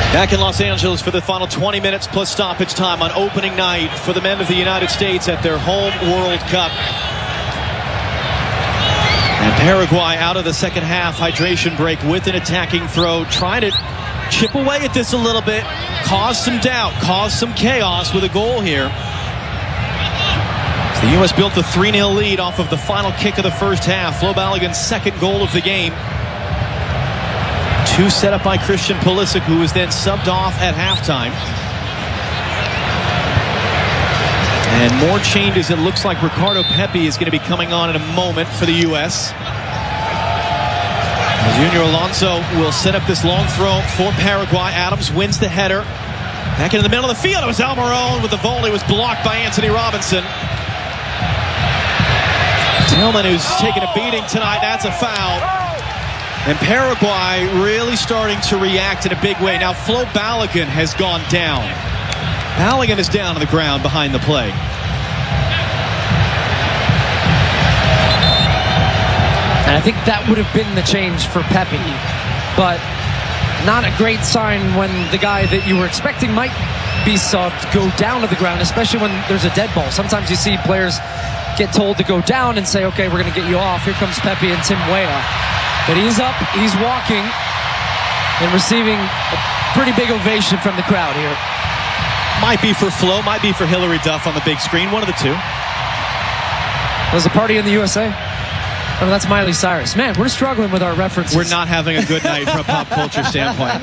Back in Los Angeles for the final 20 minutes plus stoppage time on opening night for the men of the United States at their home World Cup. And Paraguay out of the second half hydration break with an attacking throw, trying to chip away at this a little bit, cause some doubt, cause some chaos with a goal here. So the U.S. built the 3-0 lead off of the final kick of the first half. Flo Balogun's second goal of the game. Two set up by Christian Pulisic, who was then subbed off at halftime. And more changes. It looks like Ricardo Pepi is going to be coming on in a moment for the U.S. Junior Alonso will set up this long throw for Paraguay. Adams wins the header. Back into the middle of the field. It was Almiron with the volley. Was blocked by Anthony Robinson. Tillman, who's taking a beating tonight. That's a foul. And Paraguay really starting to react in a big way. Now Flo Balogun has gone down. Balogun is down on the ground behind the play. And I think that would have been the change for Pepi. But not a great sign when the guy that you were expecting might be subbed go down to the ground, especially when there's a dead ball. Sometimes you see players get told to go down and say, okay, we're going to get you off. Here comes Pepi and Tim Weah. But he's up, he's walking, and receiving a pretty big ovation from the crowd here. Might be for Flo, might be for Hillary Duff on the big screen, one of the two. There's a party in the USA? Oh, that's Miley Cyrus. Man, we're struggling with our references. We're not having a good night from a pop culture standpoint.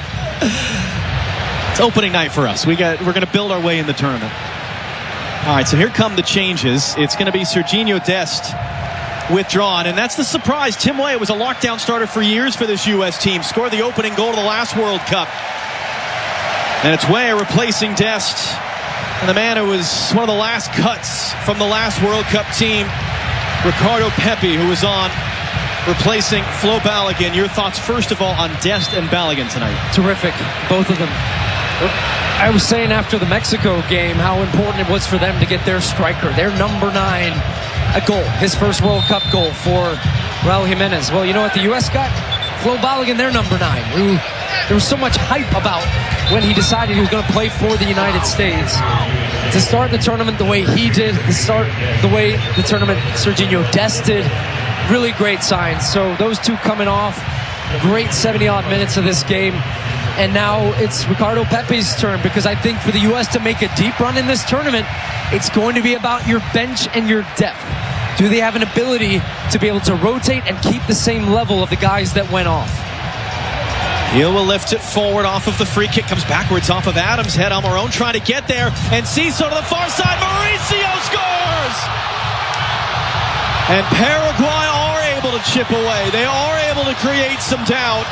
It's opening night for us. We're going to build our way in the tournament. All right, so here come the changes. It's going to be Serginho Dest withdrawn, and that's the surprise. Tim Weah was a lockdown starter for years for this U.S. team. Scored the opening goal of the last World Cup. And it's Weah replacing Dest. And the man who was one of the last cuts from the last World Cup team, Ricardo Pepi, who was on, replacing Flo Balogun. Your thoughts, first of all, on Dest and Balogun tonight? Terrific, both of them. I was saying after the Mexico game how important it was for them to get their striker, their number 9, a goal, his first World Cup goal for Raul Jimenez. Well, you know what the U.S. got? Flo Balogun, their number 9, who there was so much hype about when he decided he was going to play for the United States. To start the tournament the way he did, to start the way the tournament Serginho Dest did, really great signs. So those two coming off, great 70-odd minutes of this game. And now it's Ricardo Pepi's turn, because I think for the U.S. to make a deep run in this tournament, it's going to be about your bench and your depth. Do they have an ability to be able to rotate and keep the same level of the guys that went off? Hill will lift it forward off of the free kick. Comes backwards off of Adams' head. Almiron trying to get there. And Ciso to the far side. Mauricio scores! And Paraguay are able to chip away. They are able to create some doubt.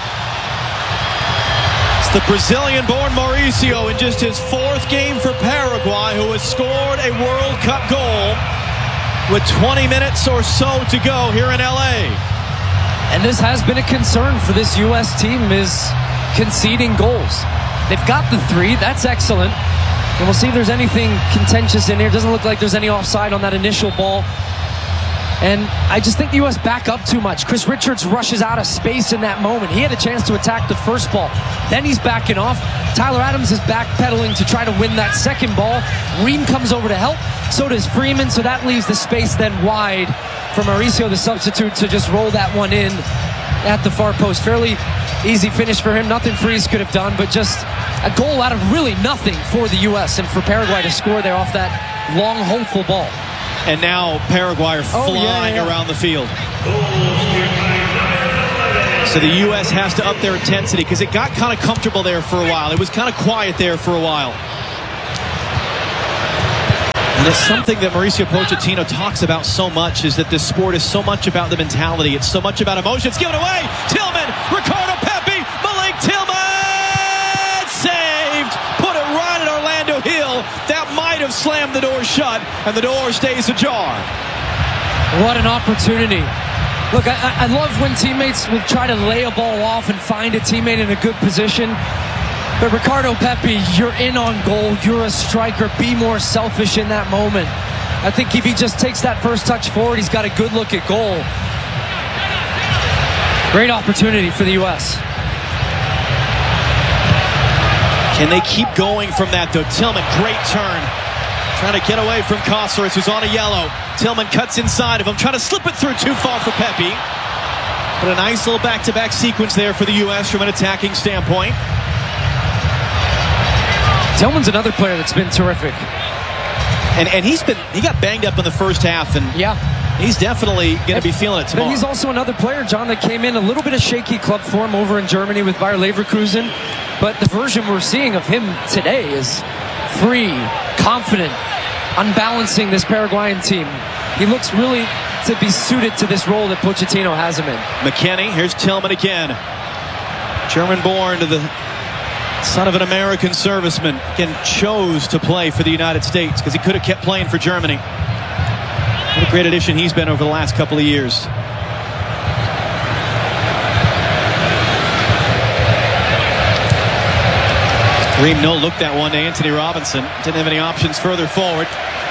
It's the Brazilian-born Mauricio in just his 4th game for Paraguay, who has scored a World Cup goal with 20 minutes or so to go here in L.A. And this has been a concern for this U.S. team, is conceding goals. They've got the 3, that's excellent. And we'll see if there's anything contentious in here. It doesn't look like there's any offside on that initial ball. And I just think the U.S. back up too much. Chris Richards rushes out of space in that moment. He had a chance to attack the first ball. Then he's backing off. Tyler Adams is backpedaling to try to win that second ball. Ream comes over to help. So does Freeman. So that leaves the space then wide for Mauricio, the substitute, to just roll that one in at the far post. Fairly easy finish for him. Nothing Freeze could have done, but just a goal out of really nothing for the U.S. and for Paraguay to score there off that long, hopeful ball. And now Paraguay are flying around the field. So the U.S. has to up their intensity, because it got kind of comfortable there for a while. It was kind of quiet there for a while. And it's something that Mauricio Pochettino talks about so much, is that this sport is so much about the mentality. It's so much about emotion. It's given away. Tillman, Ricardo Pepi, Malik Tillman saved. Put it right at Orlando Hill. That might have slammed the door shut, and the door stays ajar. What an opportunity. Look, I love when teammates will try to lay a ball off and find a teammate in a good position. But Ricardo Pepi, you're in on goal. You're a striker. Be more selfish in that moment. I think if he just takes that first touch forward, he's got a good look at goal. Great opportunity for the U.S. Can they keep going from that, though? Tillman, great turn. Trying to get away from Kosaras, who's on a yellow. Tillman cuts inside of him, trying to slip it through too far for Pepe. But a nice little back-to-back sequence there for the U.S. from an attacking standpoint. Tillman's another player that's been terrific. And he got banged up in the first half, and he's definitely going to be feeling it tomorrow. But he's also another player, John, that came in a little bit of shaky club form over in Germany with Bayer Leverkusen. But the version we're seeing of him today is free, confident, unbalancing this Paraguayan team. He looks really to be suited to this role that Pochettino has him in. McKennie, here's Tillman again. German-born to the son of an American serviceman. Again, chose to play for the United States because he could have kept playing for Germany. What a great addition he's been over the last couple of years. Ream no looked that one to Anthony Robinson. Didn't have any options further forward.